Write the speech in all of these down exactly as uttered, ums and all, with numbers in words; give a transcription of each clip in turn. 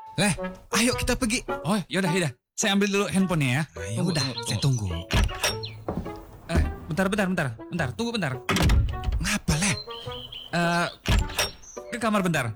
Leh, ayo kita pergi. Oh, yaudah, yaudah. Saya ambil dulu handphonenya ya. Nah, ya udah, saya tunggu. Eh, bentar, bentar, bentar. Bentar, tunggu bentar. Ngapa, Leh? Eh, ke kamar bentar.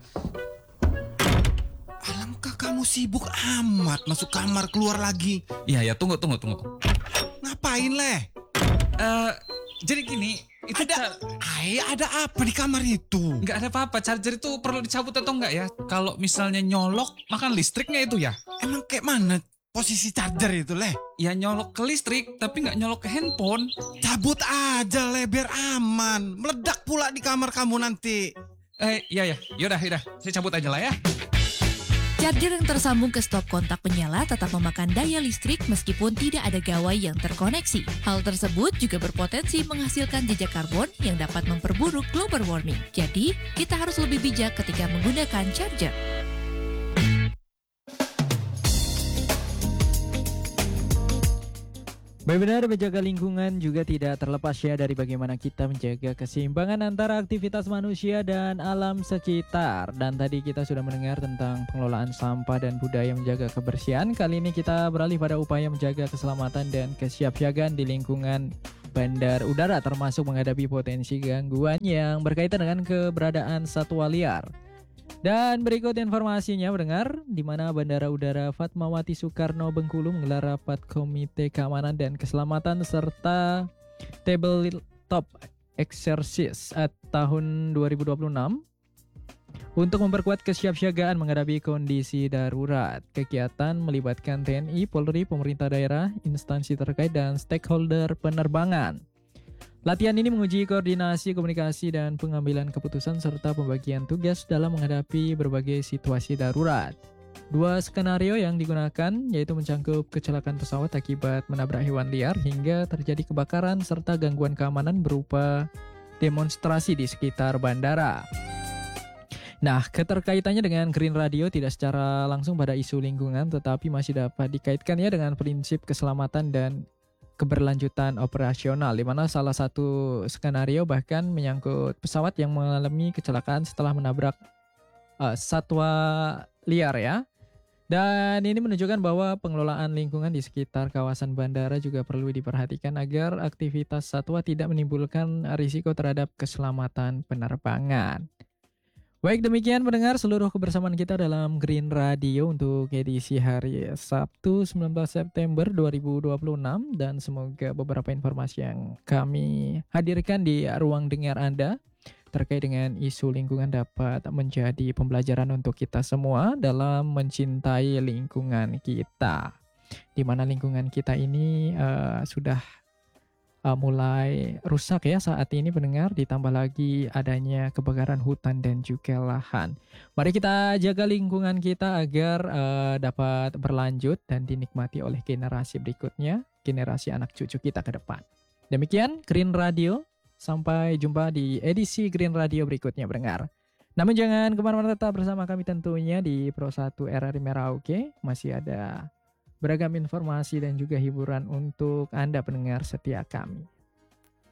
Alangkah kamu sibuk amat, masuk kamar keluar lagi. Iya, ya, tunggu, tunggu, tunggu. Ngapain, Leh? Eh, jadi gini, itu Ada, ca- ay, ada apa di kamar itu? nggak ada apa-apa. Charger itu perlu dicabut atau enggak ya? Kalau misalnya nyolok, makan listriknya itu ya. Emang kayak mana posisi charger itu, Leh? Ya nyolok ke listrik, tapi nggak nyolok ke handphone. Cabut aja, Leh, biar aman. Meledak pula di kamar kamu nanti. Eh, iya ya, yaudah, yaudah. Saya cabut aja lah ya. Charger yang tersambung ke stop kontak penyala tetap memakan daya listrik meskipun tidak ada gawai yang terkoneksi. Hal tersebut juga berpotensi menghasilkan jejak karbon yang dapat memperburuk global warming. Jadi, kita harus lebih bijak ketika menggunakan charger. Benar, menjaga lingkungan juga tidak terlepas ya dari bagaimana kita menjaga keseimbangan antara aktivitas manusia dan alam sekitar. Dan tadi kita sudah mendengar tentang pengelolaan sampah dan budaya menjaga kebersihan. Kali ini kita beralih pada upaya menjaga keselamatan dan kesiapsiagaan di lingkungan bandar udara, termasuk menghadapi potensi gangguan yang berkaitan dengan keberadaan satwa liar. Dan berikut informasinya mendengar di mana Bandara Udara Fatmawati Soekarno Bengkulu menggelar rapat Komite Keamanan dan Keselamatan serta Tabletop Exercise at tahun dua ribu dua puluh enam untuk memperkuat kesiapsiagaan menghadapi kondisi darurat. Kegiatan melibatkan T N I, Polri, pemerintah daerah, instansi terkait dan stakeholder penerbangan. Latihan ini menguji koordinasi, komunikasi, dan pengambilan keputusan serta pembagian tugas dalam menghadapi berbagai situasi darurat. Dua skenario yang digunakan yaitu mencangkup kecelakaan pesawat akibat menabrak hewan liar hingga terjadi kebakaran serta gangguan keamanan berupa demonstrasi di sekitar bandara. Nah, keterkaitannya dengan Green Radio tidak secara langsung pada isu lingkungan tetapi masih dapat dikaitkannya dengan prinsip keselamatan dan keberlanjutan operasional, di mana salah satu skenario bahkan menyangkut pesawat yang mengalami kecelakaan setelah menabrak uh, satwa liar ya. Dan ini menunjukkan bahwa pengelolaan lingkungan di sekitar kawasan bandara juga perlu diperhatikan agar aktivitas satwa tidak menimbulkan risiko terhadap keselamatan penerbangan. Baik, demikian mendengar seluruh kebersamaan kita dalam Green Radio untuk edisi hari Sabtu sembilan belas September dua ribu dua puluh enam, dan semoga beberapa informasi yang kami hadirkan di ruang dengar Anda terkait dengan isu lingkungan dapat menjadi pembelajaran untuk kita semua dalam mencintai lingkungan kita. Di mana lingkungan kita ini uh, sudah Uh, mulai rusak ya saat ini pendengar, ditambah lagi adanya kebakaran hutan dan juga lahan. Mari kita jaga lingkungan kita agar uh, dapat berlanjut dan dinikmati oleh generasi berikutnya, generasi anak cucu kita ke depan. Demikian Green Radio, sampai jumpa di edisi Green Radio berikutnya pendengar. Namun jangan kemana-mana, tetap bersama kami tentunya di Pro satu R R I Merauke. Masih ada beragam informasi dan juga hiburan untuk Anda pendengar setia kami.